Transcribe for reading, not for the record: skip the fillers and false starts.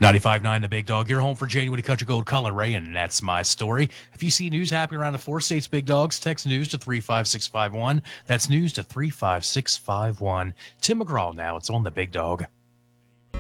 95.9 The Big Dog, your home for January Country Gold Color Ray, and that's my story. If you see news happening around the 4 states, Big Dogs, text news to 35651. That's news to 35651. Tim McGraw now. It's on The Big Dog.